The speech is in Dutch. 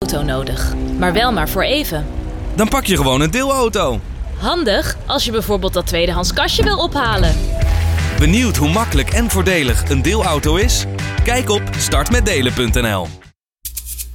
auto nodig. Maar wel maar voor even. Dan pak je gewoon een deelauto. Handig als je bijvoorbeeld dat tweedehands kastje wil ophalen. Benieuwd hoe makkelijk en voordelig een deelauto is? Kijk op startmetdelen.nl.